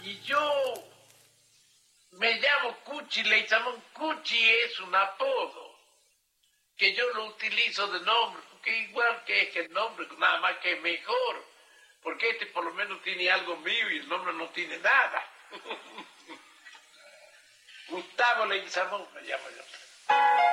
Y yo me llamo Cuchi Leguizamón. Cuchi es un apodo que yo lo utilizo de nombre, porque igual que es el nombre, nada más que es mejor, porque este por lo menos tiene algo mío y el nombre no tiene nada. Gustavo Leguizamón me llamo yo.